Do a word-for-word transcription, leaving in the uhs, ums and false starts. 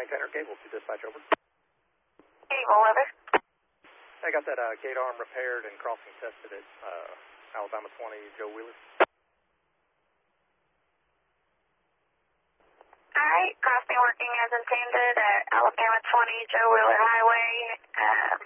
Maintainer cable to dispatch over. Cable, over. I got that uh, gate arm repaired and crossing tested at uh, Alabama twenty, Joe Wheeler. Alright, crossing working as intended at Alabama twenty, Joe Wheeler Highway. Uh,